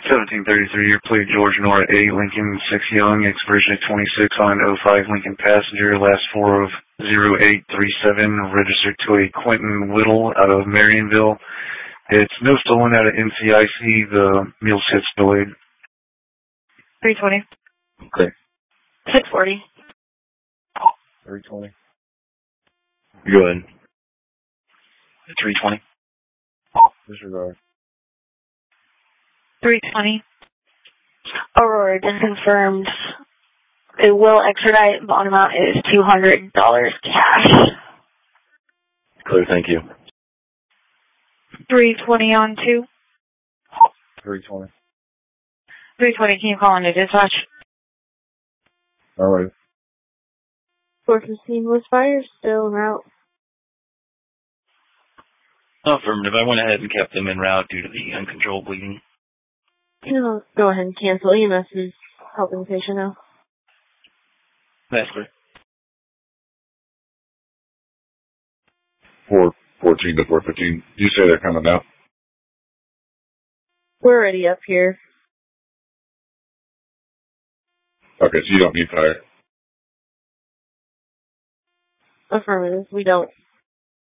1733, your plate George Nora 8, Lincoln 6 Young, expiration at 26 on 05 Lincoln passenger, last four of 0837, registered to a Quentin Whittle out of Marionville. It's no stolen out of NCIC, the meal kit's delayed. 320. Okay. 640. 320. Go ahead. 320. Disregard. 320. Aurora just confirmed it will extradite. Bond amount is $200 cash. Clear, thank you. 320 on 2. 320. 320, can you call into dispatch? All right. 415 was fire, still en route. Affirmative. I went ahead and kept them en route due to the uncontrolled bleeding. No, go ahead and cancel. EMS is helping the patient now. That's clear. 414 to 415. You say they're coming now? We're already up here. Okay, so you don't need fire. Affirmative, we don't.